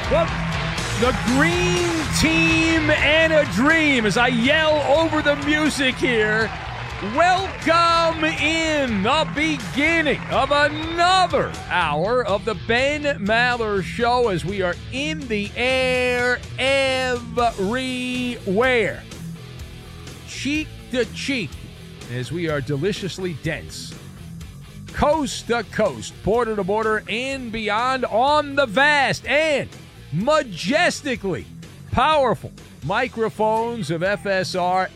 Well, the green team and a dream as I yell over the music here. Welcome in the beginning of another hour of the Ben Maller Show as we are in the air everywhere. Cheek to cheek as we are deliciously dense. Coast to coast, border to border, and beyond on the vast and majestically powerful microphones of FSR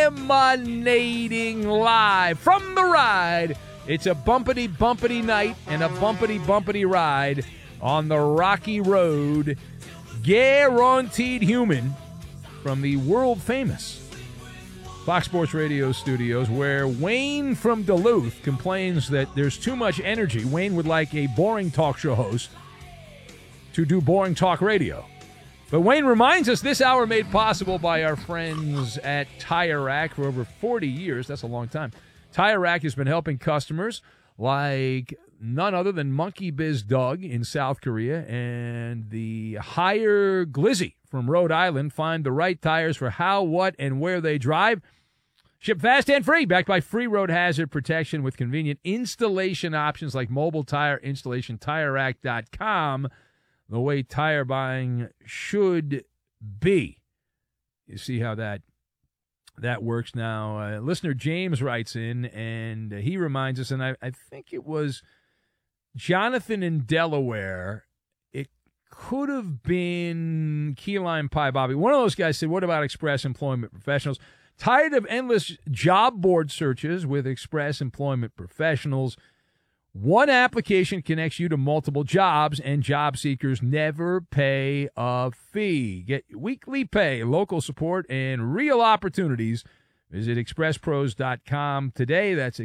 emanating live from the ride. It's a bumpity night and a bumpity ride on the rocky road. Guaranteed human from the world famous Fox Sports Radio studios, where Wayne from Duluth complains that there's too much energy. Wayne would like a boring talk show host to do boring talk radio. But Wayne reminds us this hour made possible by our friends at Tire Rack for over 40 years. That's a long time. Tire Rack has been helping customers like none other than Monkey Biz Doug in South Korea and the Higher Glizzy from Rhode Island find the right tires for how, what, and where they drive. Ship fast and free, backed by free road hazard protection with convenient installation options like mobile tire installation, TireRack.com. The way tire buying should be. You see how that works now. Listener James writes in, and he reminds us, and I think it was Jonathan in Delaware. It could have been Key Lime Pie Bobby. One of those guys said, what about Express Employment Professionals? Tired of endless job board searches with Express Employment Professionals? One application connects you to multiple jobs, and job seekers never pay a fee. Get weekly pay, local support, and real opportunities. Visit expresspros.com today. That's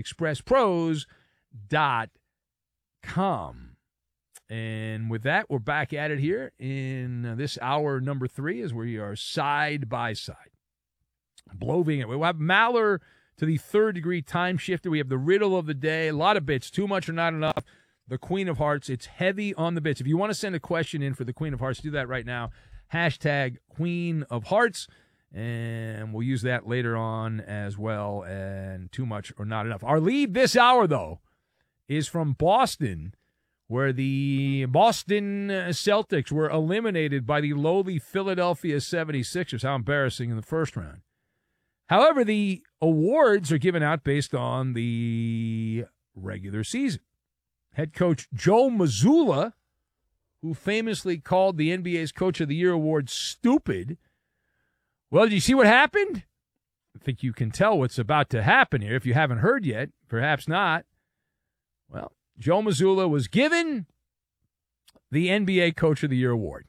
expresspros.com. And with that, we're back at it here in this hour number 3 as we are side by side. Bloving it. We'll have Maller to the third degree time shifter. We have the riddle of the day. A lot of bits. Too much or not enough. The Queen of Hearts. It's heavy on the bits. If you want to send a question in for the Queen of Hearts, do that right now. Hashtag Queen of Hearts. And we'll use that later on as well. And too much or not enough. Our lead this hour, though, is from Boston, where the Boston Celtics were eliminated by the lowly Philadelphia 76ers. How embarrassing in the first round. However, the awards are given out based on the regular season. Head coach Joe Mazzulla, who famously called the NBA's Coach of the Year award stupid. Well, did you see what happened? I think you can tell what's about to happen here. If you haven't heard yet, perhaps not. Well, Joe Mazzulla was given the NBA Coach of the Year award.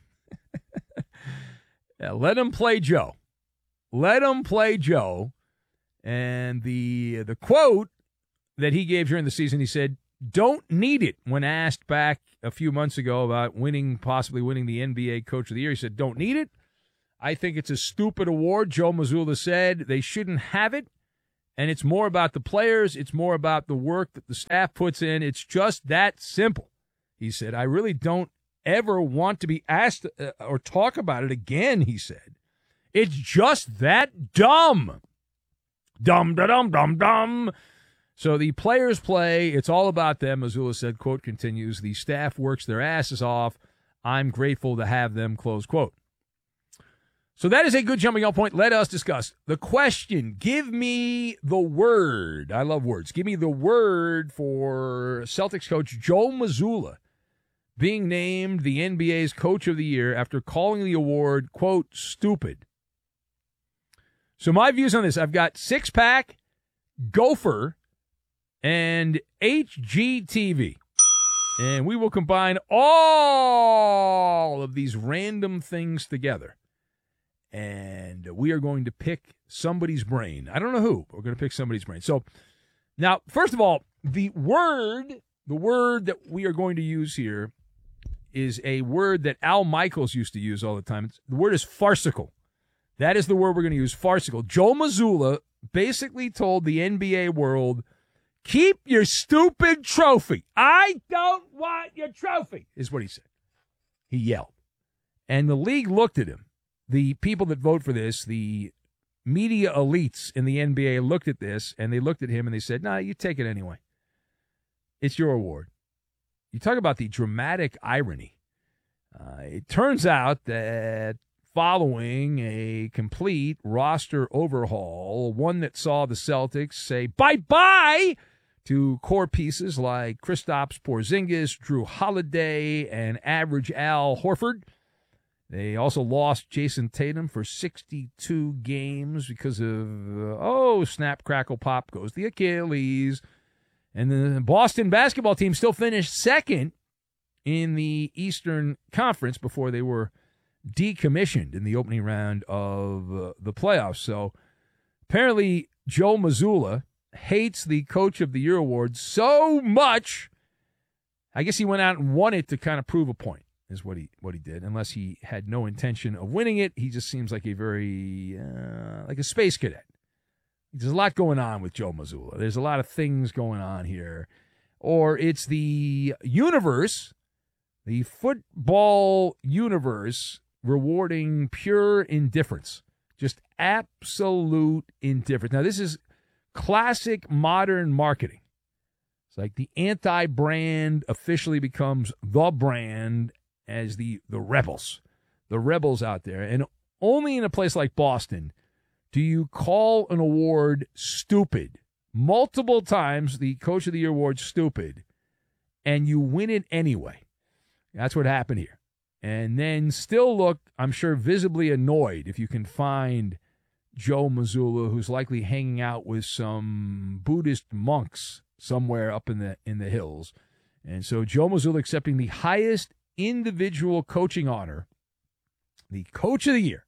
Yeah, let him play Joe. Let him play Joe. And the quote that he gave during the season, he said, don't need it, when asked back a few months ago about possibly winning the NBA Coach of the Year. He said, don't need it. I think it's a stupid award. Joe Mazzulla said they shouldn't have it. And it's more about the players. It's more about the work that the staff puts in. It's just that simple. He said, I really don't ever want to be asked or talk about it again, he said. It's just that dumb. Dumb. So the players play. It's all about them. Mazzulla said, quote, continues, the staff works their asses off. I'm grateful to have them, close quote. So that is a good jumping off point. Let us discuss the question. Give me the word. I love words. Give me the word for Celtics coach Joe Mazzulla being named the NBA's Coach of the Year after calling the award, quote, stupid. So my views on this, I've got Six Pack, Gopher, and HGTV. And we will combine all of these random things together. And we are going to pick somebody's brain. I don't know who, but we're going to pick somebody's brain. So now, first of all, the word that we are going to use here is a word that Al Michaels used to use all the time. The word is farcical. That is the word we're going to use, farcical. Joe Mazzulla basically told the NBA world, keep your stupid trophy. I don't want your trophy, is what he said. He yelled. And the league looked at him. The people that vote for this, the media elites in the NBA looked at this, and they looked at him and they said, you take it anyway. It's your award. You talk about the dramatic irony. It turns out that following a complete roster overhaul, one that saw the Celtics say bye-bye to core pieces like Kristaps Porzingis, Drew Holiday, and average Al Horford. They also lost Jason Tatum for 62 games because of, snap, crackle, pop goes the Achilles. And the Boston basketball team still finished second in the Eastern Conference before they were decommissioned in the opening round of the playoffs. So apparently Joe Mazzulla hates the Coach of the Year award so much, I guess he went out and won it to kind of prove a point, is what he did. Unless he had no intention of winning it, he just seems like a very, like a space cadet. There's a lot going on with Joe Mazzulla. There's a lot of things going on here. Or it's the universe, the football universe, rewarding pure indifference. Just absolute indifference. Now, this is classic modern marketing. It's like the anti-brand officially becomes the brand as the rebels. The rebels out there. And only in a place like Boston do you call an award stupid. Multiple times the Coach of the Year award stupid, and you win it anyway. That's what happened here. And then still look, I'm sure, visibly annoyed if you can find Joe Mazzulla, who's likely hanging out with some Buddhist monks somewhere up in the hills. And so Joe Mazzulla accepting the highest individual coaching honor, the Coach of the Year.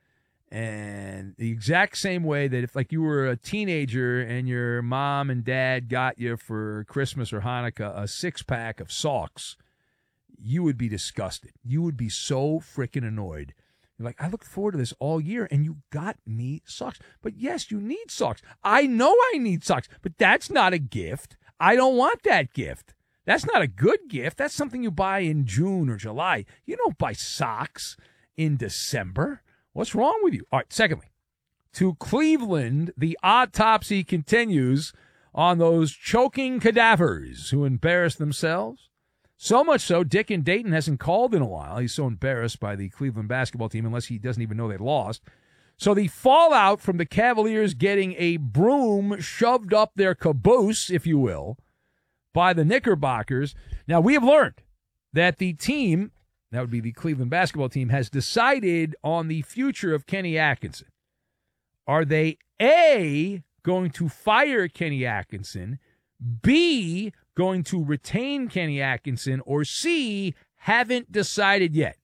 And the exact same way that if, like, you were a teenager and your mom and dad got you for Christmas or Hanukkah a six-pack of socks, you would be disgusted. You would be so freaking annoyed. You're like, I looked forward to this all year, and you got me socks. But yes, you need socks. I know I need socks, but that's not a gift. I don't want that gift. That's not a good gift. That's something you buy in June or July. You don't buy socks in December. What's wrong with you? All right, secondly, to Cleveland, the autopsy continues on those choking cadavers who embarrassed themselves. So much so, Dick in Dayton hasn't called in a while. He's so embarrassed by the Cleveland basketball team, unless he doesn't even know they lost. So the fallout from the Cavaliers getting a broom shoved up their caboose, if you will, by the Knickerbockers. Now, we have learned that the team, that would be the Cleveland basketball team, has decided on the future of Kenny Atkinson. Are they, A, going to fire Kenny Atkinson, B, going to retain Kenny Atkinson, or C, haven't decided yet?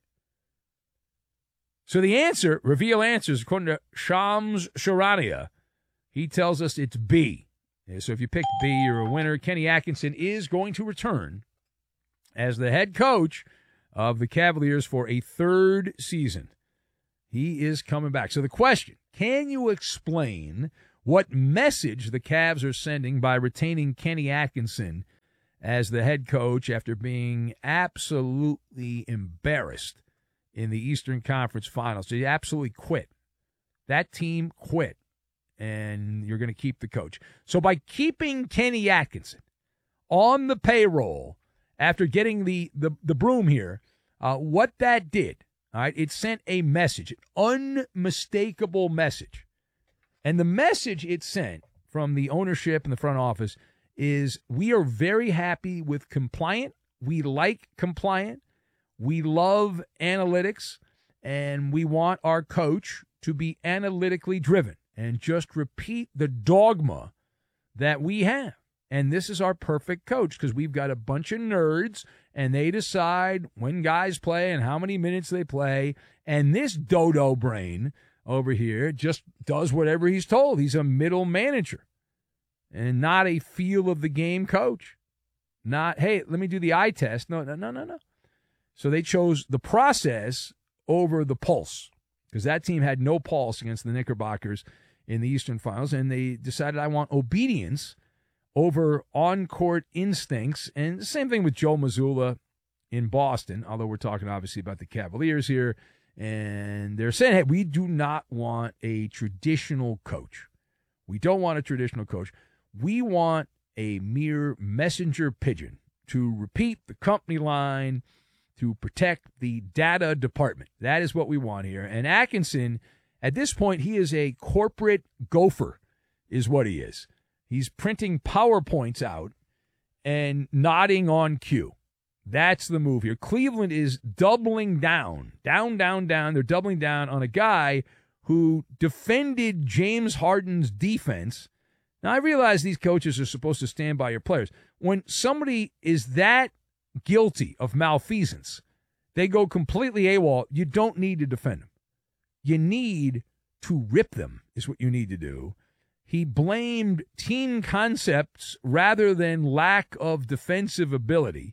So the answer, reveal answers, according to Shams Charania, he tells us it's B. So if you pick B, you're a winner. Kenny Atkinson is going to return as the head coach of the Cavaliers for a third season. He is coming back. So the question, can you explain what message the Cavs are sending by retaining Kenny Atkinson as the head coach after being absolutely embarrassed in the Eastern Conference Finals? They absolutely quit. That team quit, and you're going to keep the coach. So by keeping Kenny Atkinson on the payroll after getting the broom here, what that did, all right, it sent a message, an unmistakable message. And the message it sent from the ownership and the front office is, we are very happy with compliant. We like compliant. We love analytics, and we want our coach to be analytically driven and just repeat the dogma that we have. And this is our perfect coach, because we've got a bunch of nerds, and they decide when guys play and how many minutes they play. And this dodo brain over here just does whatever he's told. He's a middle manager and not a feel of the game coach. Not, hey, let me do the eye test. No. So they chose the process over the pulse, because that team had no pulse against the Knickerbockers in the Eastern Finals, and they decided, I want obedience over on-court instincts. And the same thing with Joe Mazzulla in Boston, although we're talking obviously about the Cavaliers here. And they're saying, hey, we do not want a traditional coach. We don't want a traditional coach. We want a mere messenger pigeon to repeat the company line, to protect the data department. That is what we want here. And Atkinson, at this point, he is a corporate gopher, is what he is. He's printing PowerPoints out and nodding on cue. That's the move here. Cleveland is doubling down. Down. They're doubling down on a guy who defended James Harden's defense. Now, I realize these coaches are supposed to stand by your players. When somebody is that guilty of malfeasance, they go completely AWOL. You don't need to defend them. You need to rip them, is what you need to do. He blamed team concepts rather than lack of defensive ability.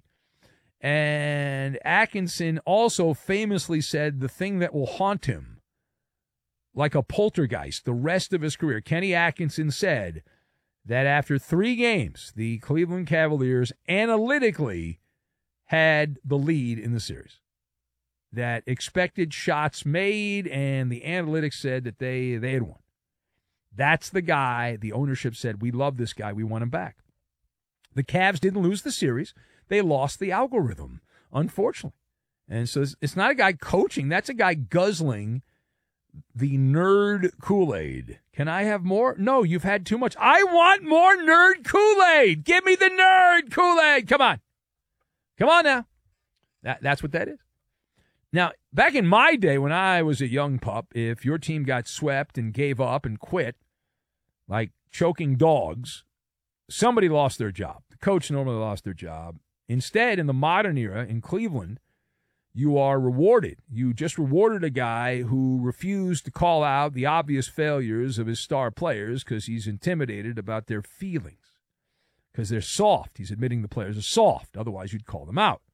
And Atkinson also famously said the thing that will haunt him like a poltergeist the rest of his career. Kenny Atkinson said that after 3 games, the Cleveland Cavaliers analytically had the lead in the series. That expected shots made, and the analytics said that they had won. That's the guy the ownership said, we love this guy, we want him back. The Cavs didn't lose the series. They lost the algorithm, unfortunately. And so it's not a guy coaching. That's a guy guzzling the nerd Kool-Aid. Can I have more? No, you've had too much. I want more nerd Kool-Aid. Give me the nerd Kool-Aid. Come on. Come on now. That's what that is. Now, back in my day when I was a young pup, if your team got swept and gave up and quit, like choking dogs, somebody lost their job. The coach normally lost their job. Instead, in the modern era in Cleveland, you are rewarded. You just rewarded a guy who refused to call out the obvious failures of his star players because he's intimidated about their feelings, because they're soft. He's admitting the players are soft. Otherwise, you'd call them out.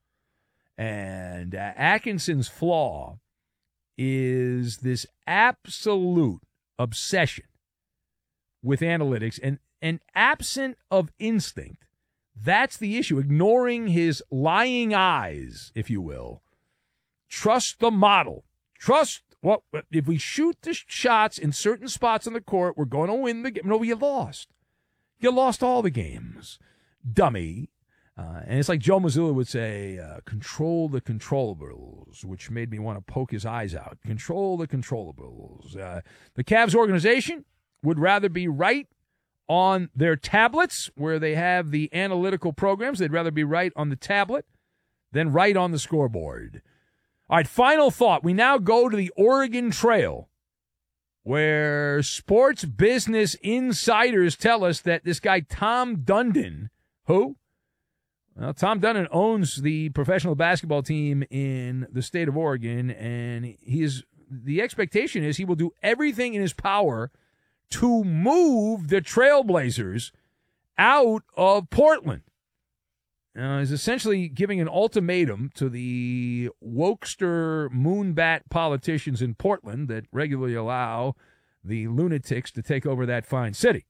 And Atkinson's flaw is this absolute obsession with analytics and absent of instinct. That's the issue. Ignoring his lying eyes, if you will. Trust the model. Trust what if we shoot the shots in certain spots on the court, we're going to win the game. No, you lost. You lost all the games, dummy. And it's like Joe Mazzulla would say, control the controllables, which made me want to poke his eyes out. Control the controllables. The Cavs organization would rather be right on their tablets where they have the analytical programs. They'd rather be right on the tablet than right on the scoreboard. All right, final thought. We now go to the Oregon Trail, where sports business insiders tell us that this guy Tom Dundon, who? Well, Tom Dundon owns the professional basketball team in the state of Oregon, and the expectation is he will do everything in his power to move the Trailblazers out of Portland. He's essentially giving an ultimatum to the wokester moonbat politicians in Portland that regularly allow the lunatics to take over that fine city.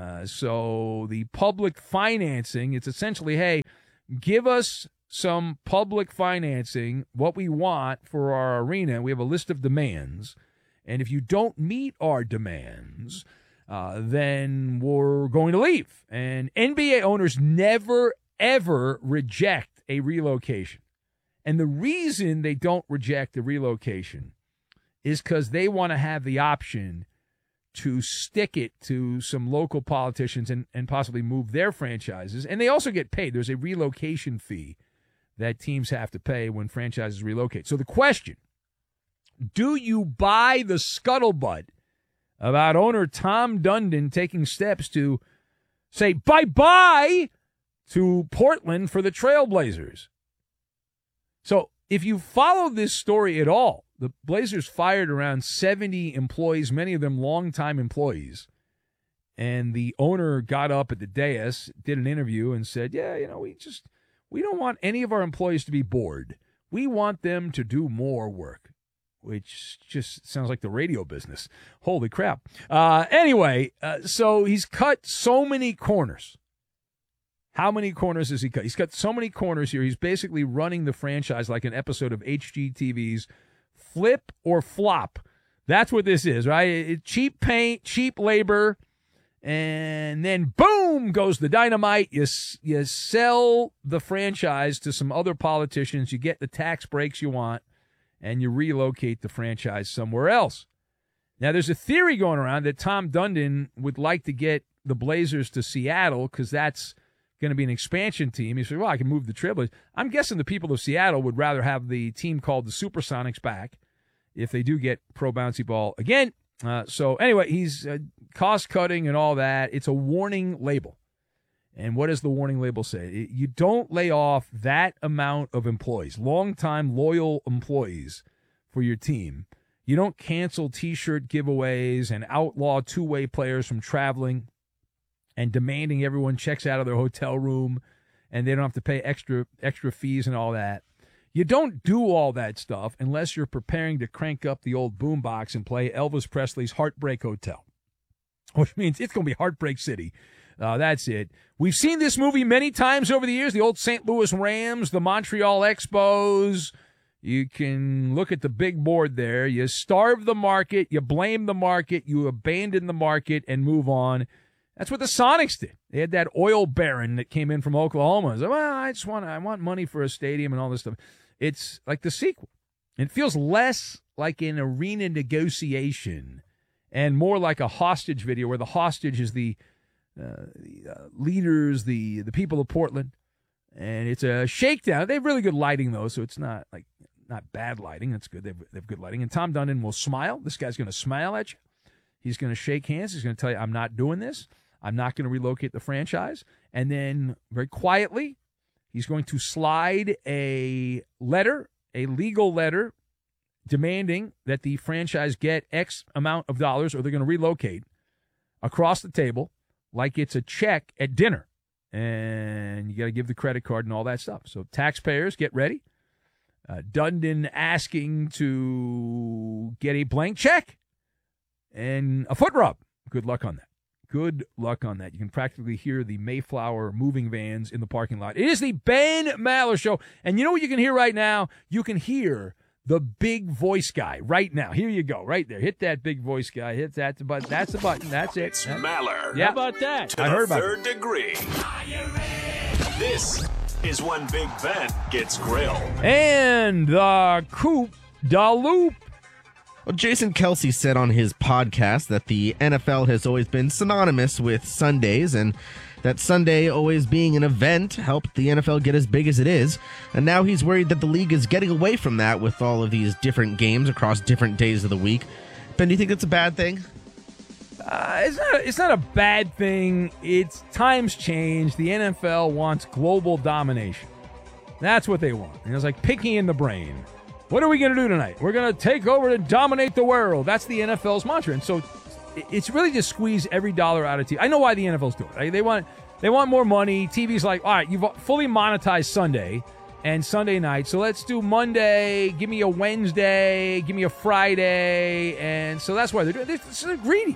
So the public financing, it's essentially, hey, give us some public financing, what we want for our arena. We have a list of demands. And if you don't meet our demands, then we're going to leave. And NBA owners never, ever reject a relocation. And the reason they don't reject the relocation is because they want to have the option to stick it to some local politicians and possibly move their franchises. And they also get paid. There's a relocation fee that teams have to pay when franchises relocate. So the question, do you buy the scuttlebutt about owner Tom Dundon taking steps to say bye-bye to Portland for the Trailblazers? So if you follow this story at all, the Blazers fired around 70 employees, many of them longtime employees. And the owner got up at the dais, did an interview, and said, yeah, we don't want any of our employees to be bored. We want them to do more work, which just sounds like the radio business. Holy crap. Anyway, so he's cut so many corners. How many corners has he cut? He's cut so many corners here. He's basically running the franchise like an episode of HGTV's flip or flop. That's what this is, right? Cheap paint, cheap labor, and then boom goes the dynamite. You sell the franchise to some other politicians. You get the tax breaks you want, and you relocate the franchise somewhere else. Now, there's a theory going around that Tom Dundon would like to get the Blazers to Seattle because that's going to be an expansion team. He said, well, I can move the Trailblazers. I'm guessing the people of Seattle would rather have the team called the Supersonics back if they do get pro bouncy ball again. So anyway, he's cost-cutting and all that. It's a warning label. And what does the warning label say? You don't lay off that amount of employees, long-time loyal employees for your team. You don't cancel T-shirt giveaways and outlaw two-way players from traveling and demanding everyone checks out of their hotel room and they don't have to pay extra fees and all that. You don't do all that stuff unless you're preparing to crank up the old boombox and play Elvis Presley's Heartbreak Hotel, which means it's going to be Heartbreak City. That's it. We've seen this movie many times over the years, the old St. Louis Rams, the Montreal Expos. You can look at the big board there. You starve the market, you blame the market, you abandon the market and move on. That's what the Sonics did. They had that oil baron that came in from Oklahoma. Said, well, I want money for a stadium and all this stuff. It's like the sequel. It feels less like an arena negotiation and more like a hostage video where the hostage is the leaders, the people of Portland. And it's a shakedown. They have really good lighting, though, so it's not bad lighting. That's good. They have good lighting. And Tom Dundon will smile. This guy's going to smile at you. He's going to shake hands. He's going to tell you, I'm not doing this. I'm not going to relocate the franchise. And then very quietly, he's going to slide a legal letter, demanding that the franchise get X amount of dollars or they're going to relocate across the table like it's a check at dinner. And you got to give the credit card and all that stuff. So taxpayers, get ready. Dundon asking to get a blank check and a foot rub. Good luck on that. Good luck on that. You can practically hear the Mayflower moving vans in the parking lot. It is the Ben Maller Show. And you know what you can hear right now? You can hear the big voice guy right now. Here you go, right there. Hit that big voice guy. Hit that button. That's the button. That's it. It's Maller. Yeah. How about that? To I heard about third degree. This is when Big Ben gets grilled. And the Coop da Loop. Well, Jason Kelce said on his podcast that the NFL has always been synonymous with Sundays and that Sunday always being an event helped the NFL get as big as it is. And now he's worried that the league is getting away from that with all of these different games across different days of the week. Ben, do you think that's a bad thing? It's not a bad thing. It's times change. The NFL wants global domination. That's what they want. And it's like picking in the brain. What are we going to do tonight? We're going to take over to dominate the world. That's the NFL's mantra. And so it's really just squeeze every dollar out of TV. I know why the NFL's doing it. Right? They want more money. TV's like, all right, you've fully monetized Sunday and Sunday night. So let's do Monday. Give me a Wednesday. Give me a Friday. And so that's why they're doing it. They're greedy.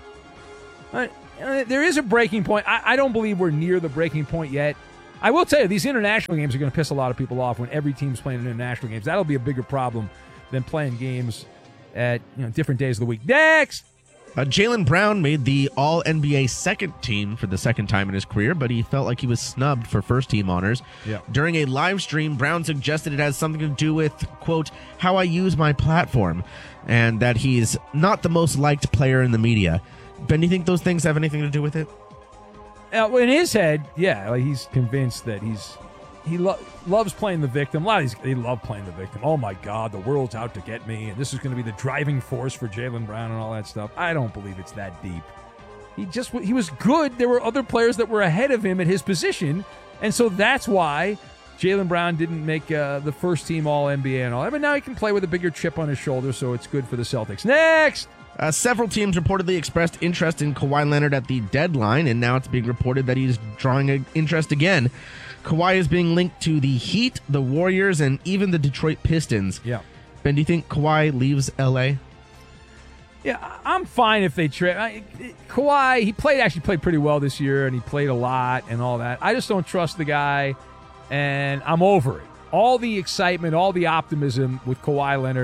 There is a breaking point. I don't believe we're near the breaking point yet. I will tell you, these international games are going to piss a lot of people off when every team's playing international games. That'll be a bigger problem than playing games at different days of the week. Next! Jaylen Brown made the All-NBA second team for the second time in his career, but he felt like he was snubbed for first-team honors. Yeah. During a live stream, Brown suggested it has something to do with, quote, how I use my platform, and that he's not the most liked player in the media. Ben, do you think those things have anything to do with it? In his head, yeah, he's convinced that he loves playing the victim. A lot of they love playing the victim. Oh, my God, the world's out to get me, and this is going to be the driving force for Jaylen Brown and all that stuff. I don't believe it's that deep. He was good. There were other players that were ahead of him at his position, and so that's why Jaylen Brown didn't make the first team All-NBA and all that. But now he can play with a bigger chip on his shoulder, so it's good for the Celtics. Next! Several teams reportedly expressed interest in Kawhi Leonard at the deadline, and now it's being reported that he's drawing an interest again. Kawhi is being linked to the Heat, the Warriors, and even the Detroit Pistons. Yeah. Ben, do you think Kawhi leaves L.A.? Yeah, I'm fine if they trade. Kawhi, he played pretty well this year, and he played a lot and all that. I just don't trust the guy, and I'm over it. All the excitement, all the optimism with Kawhi Leonard,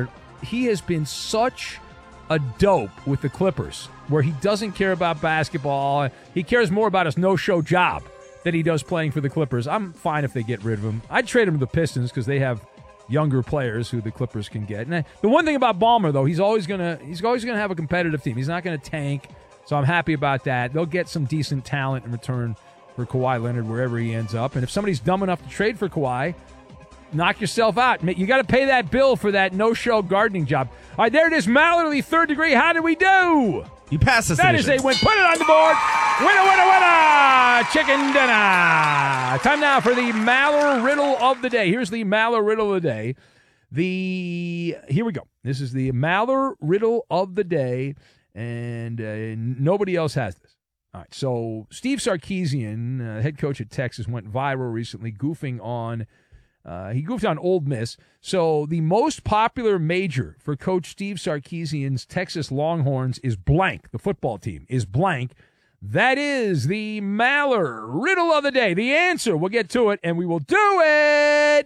he has been such a dope with the Clippers, where he doesn't care about basketball. He cares more about his no-show job than he does playing for the Clippers. I'm fine if they get rid of him. I'd trade him to the Pistons because they have younger players who the Clippers can get. And the one thing about Ballmer, though, he's always gonna have a competitive team. He's not gonna tank, so I'm happy about that. They'll get some decent talent in return for Kawhi Leonard wherever he ends up. And if somebody's dumb enough to trade for Kawhi, knock yourself out. You got to pay that bill for that no-show gardening job. All right, there it is. Mallory, third degree. How did we do? You passed this. That is a win. Put it on the board. Winner, winner, winner. Chicken dinner. Time now for the Maller Riddle of the day. Here's the Maller Riddle of the day. Here we go. This is the Maller Riddle of the day, and nobody else has this. All right, so Steve Sarkisian, head coach at Texas, went viral recently, goofing on he goofed on Ole Miss. So the most popular major for Coach Steve Sarkisian's Texas Longhorns is blank. The football team is blank. That is the Maller Riddle of the day. The answer, we'll get to it, and we will do it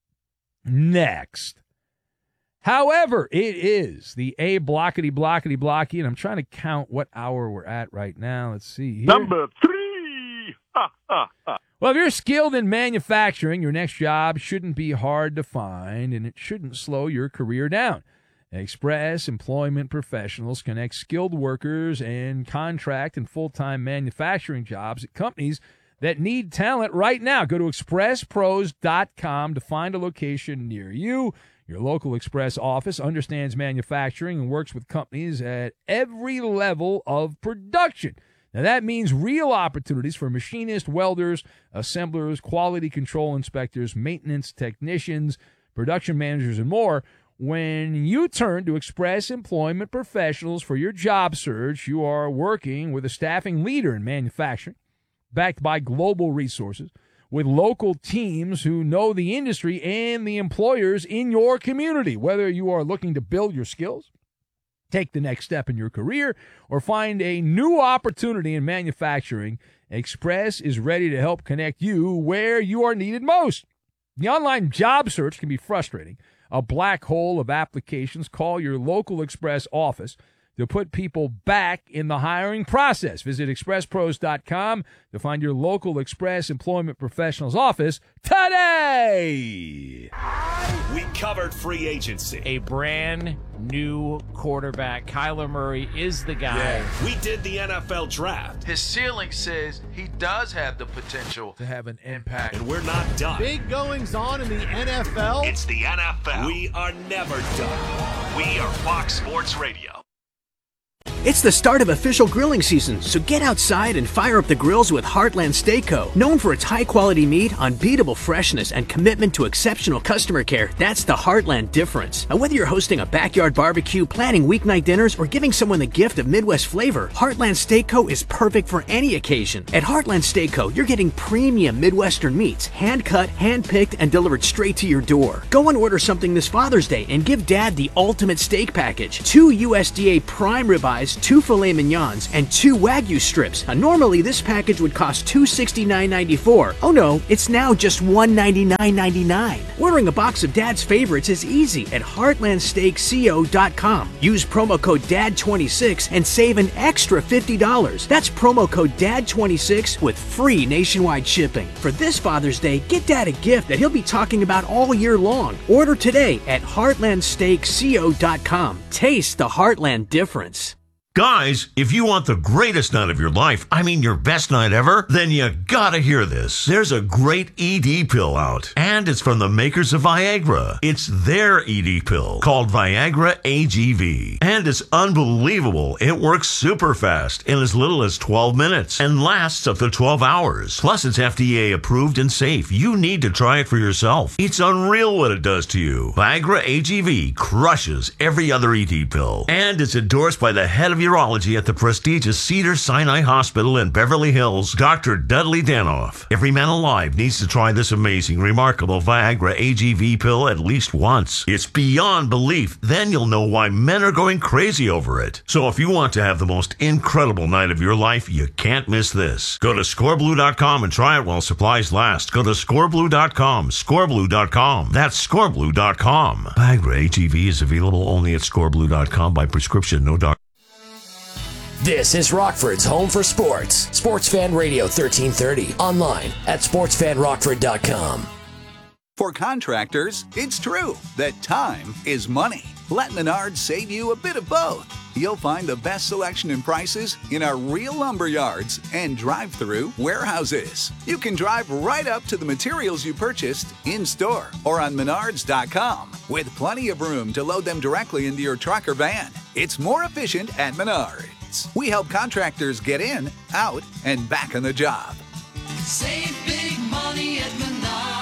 next. However, it is the A blockety blockety blocky, and I'm trying to count what hour we're at right now. Let's see here. Number 3. Ha, ha, ha. Well, if you're skilled in manufacturing, your next job shouldn't be hard to find, and it shouldn't slow your career down. Express Employment Professionals connect skilled workers and contract and full-time manufacturing jobs at companies that need talent right now. Go to expresspros.com to find a location near you. Your local Express office understands manufacturing and works with companies at every level of production. Now, that means real opportunities for machinists, welders, assemblers, quality control inspectors, maintenance technicians, production managers, and more. When you turn to Express Employment Professionals for your job search, you are working with a staffing leader in manufacturing, backed by global resources, with local teams who know the industry and the employers in your community. Whether you are looking to build your skills, take the next step in your career, or find a new opportunity in manufacturing, Express is ready to help connect you where you are needed most. The online job search can be frustrating, a black hole of applications. Call your local Express office to put people back in the hiring process. Visit expresspros.com to find your local Express Employment Professionals office today. We covered free agency. A brand new quarterback. Kyler Murray is the guy. We did the NFL draft. His ceiling says he does have the potential To have an impact. And we're not done. Big goings on in the NFL. It's the NFL. We are never done. We are Fox Sports Radio. It's the start of official grilling season, so get outside and fire up the grills with Heartland Steak Co. Known for its high-quality meat, unbeatable freshness, and commitment to exceptional customer care, that's the Heartland difference. Now, whether you're hosting a backyard barbecue, planning weeknight dinners, or giving someone the gift of Midwest flavor, Heartland Steak Co. is perfect for any occasion. At Heartland Steak Co., you're getting premium Midwestern meats, hand-cut, hand-picked, and delivered straight to your door. Go and order something this Father's Day and give Dad the ultimate steak package. 2 USDA prime ribeyes, 2 filet mignons, and 2 Wagyu strips. Now, normally this package would cost $269.94. Oh no, it's now just $199.99. Ordering a box of Dad's favorites is easy at heartlandsteakco.com. Use promo code DAD26 and save an extra $50. That's promo code DAD26 with free nationwide shipping. For this Father's Day, get Dad a gift that he'll be talking about all year long. Order today at heartlandsteakco.com. Taste the Heartland difference. Guys, if you want the greatest night of your life, I mean your best night ever, then you gotta hear this. There's a great ED pill out, and it's from the makers of Viagra. It's their ED pill called Viagra AGV, and it's unbelievable. It works super fast in as little as 12 minutes and lasts up to 12 hours. Plus, it's FDA approved and safe. You need to try it for yourself. It's unreal what it does to you. Viagra AGV crushes every other ED pill, and it's endorsed by the head of urology at the prestigious Cedars-Sinai Hospital in Beverly Hills, Dr. Dudley Danoff. Every man alive needs to try this amazing, remarkable Viagra AGV pill at least once. It's beyond belief. Then you'll know why men are going crazy over it. So if you want to have the most incredible night of your life, you can't miss this. Go to scoreblue.com and try it while supplies last. Go to scoreblue.com. Scoreblue.com. That's scoreblue.com. Viagra AGV is available only at scoreblue.com by prescription. No doctor. This is Rockford's home for sports. Sports Fan Radio 1330. Online at sportsfanrockford.com. For contractors, it's true that time is money. Let Menards save you a bit of both. You'll find the best selection and prices in our real lumber yards and drive-through warehouses. You can drive right up to the materials you purchased in-store or on Menards.com with plenty of room to load them directly into your truck or van. It's more efficient at Menards. We help contractors get in, out, and back on the job. Save big money at Menards.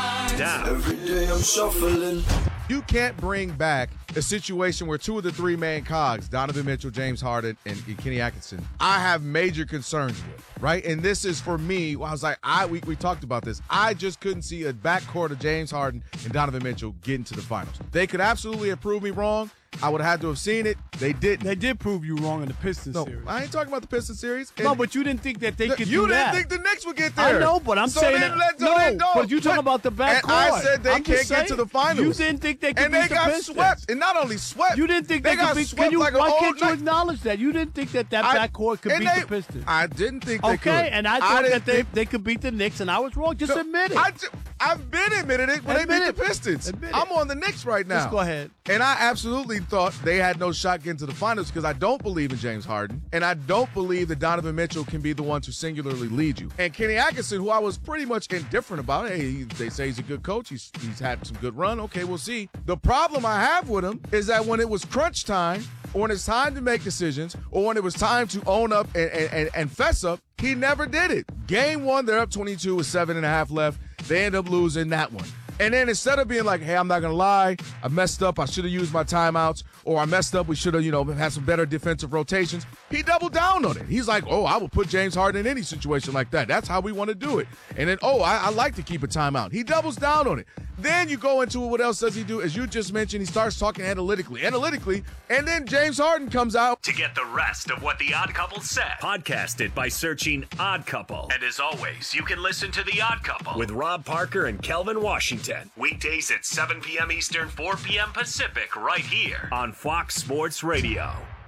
Every day I'm shuffling. You can't bring back a situation where two of the three main cogs, Donovan Mitchell, James Harden, and Kenny Atkinson, I have major concerns with, right? And this is for me, I was like, we talked about this. I just couldn't see a backcourt of James Harden and Donovan Mitchell getting to the finals. They could absolutely have proved me wrong. I would have had to have seen it. They didn't. They did prove you wrong in the Pistons series. I ain't talking about the Pistons series. No, but you didn't think that they could do that. You didn't think the Knicks would get there. I know, but I'm saying that. But you talking about the backcourt. And I said they can't get to the finals. You didn't think they could beat the Pistons. And they got swept. And not only swept. You didn't think they got swept like why can't you acknowledge that? You didn't think that backcourt could beat the Pistons. I didn't think they could. Okay, and I thought that they could beat the Knicks, and I was wrong. Just admit it. I've been admitted it when they beat the Pistons. I'm on the Knicks right now. Let's go ahead. And I absolutely thought they had no shot getting to the finals because I don't believe in James Harden, and I don't believe that Donovan Mitchell can be the one to singularly lead you. And Kenny Atkinson, who I was pretty much indifferent about, they say he's a good coach. He's had some good run. Okay, we'll see. The problem I have with him is that when it was crunch time, or when it's time to make decisions, or when it was time to own up and fess up, he never did it. Game one, they're up 22 with 7.5 left. They end up losing that one. And then instead of being like, hey, I'm not going to lie, I messed up, I should have used my timeouts, or I messed up, we should have, had some better defensive rotations, he doubled down on it. He's like, I will put James Harden in any situation like that. That's how we want to do it. And then, I like to keep a timeout. He doubles down on it. Then you go into what else does he do? As you just mentioned, he starts talking analytically, and then James Harden comes out. To get the rest of what The Odd Couple said, podcast it by searching Odd Couple. And as always, you can listen to The Odd Couple with Rob Parker and Kelvin Washington. Weekdays at 7 p.m. Eastern, 4 p.m. Pacific, right here on Fox Sports Radio.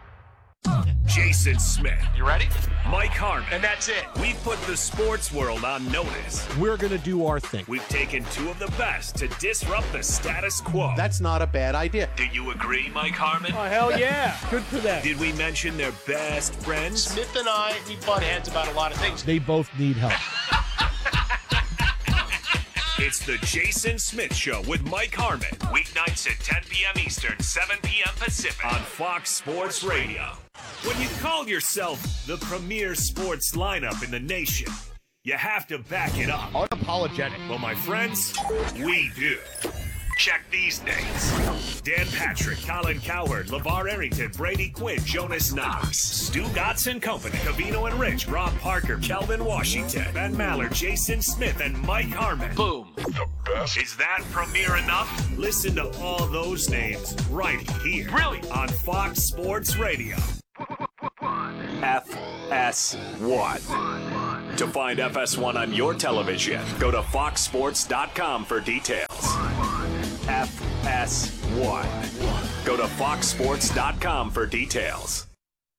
Jason Smith. You ready? Mike Harmon. And that's it. We've put the sports world on notice. We're going to do our thing. We've taken two of the best to disrupt the status quo. That's not a bad idea. Do you agree, Mike Harmon? Oh, hell yeah. Good for them. Did we mention their best friends? Smith and I, we butt heads about a lot of things. They both need help. It's the Jason Smith Show with Mike Harmon. Weeknights at 10 p.m. Eastern, 7 p.m. Pacific on Fox Sports Radio. When you call yourself the premier sports lineup in the nation, you have to back it up. Unapologetic. Well, my friends, we do. Check these names: Dan Patrick, Colin Cowherd, LeVar Arrington, Brady Quinn, Jonas Knox, Stu Gotts and Company, Covino and Rich, Rob Parker, Kelvin Washington, Ben Maller, Jason Smith, and Mike Harmon. Boom. The best. Is that premiere enough? Listen to all those names right here. Really? On Fox Sports Radio. FS1. To find FS1 on your television, go to foxsports.com for details. FS1. Go to foxsports.com for details.